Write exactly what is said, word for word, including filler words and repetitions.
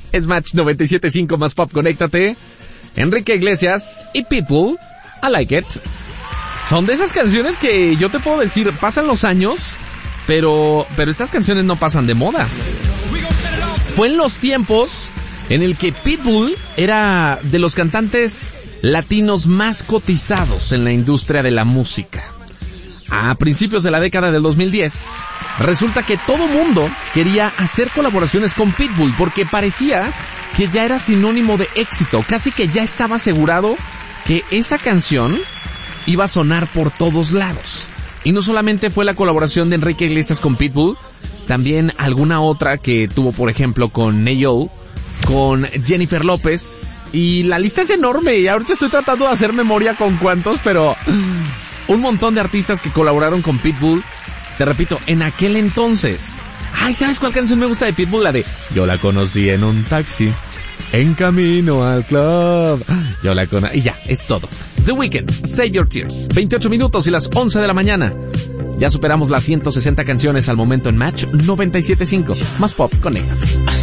Es Match noventa y siete punto cinco más pop, conéctate. Enrique Iglesias y Pitbull, I Like It. Son de esas canciones que yo te puedo decir, pasan los años, pero, pero estas canciones no pasan de moda. Fue en los tiempos en el que Pitbull era de los cantantes latinos más cotizados en la industria de la música. A principios de la década del dos mil diez, resulta que todo mundo quería hacer colaboraciones con Pitbull porque parecía que ya era sinónimo de éxito, casi que ya estaba asegurado que esa canción iba a sonar por todos lados. Y no solamente fue la colaboración de Enrique Iglesias con Pitbull, también alguna otra que tuvo, por ejemplo, con Nayo, con Jennifer López, y la lista es enorme, y ahorita estoy tratando de hacer memoria con cuántos, pero un montón de artistas que colaboraron con Pitbull. Te repito, en aquel entonces. Ay, ¿sabes cuál canción me gusta de Pitbull? La de Yo la conocí en un taxi, en camino al club. Yo la conocí. Y ya, es todo. The Weeknd, Save Your Tears. veintiocho minutos y las once de la mañana. Ya superamos las ciento sesenta canciones al momento en Match noventa y siete punto cinco. Más pop, conecta.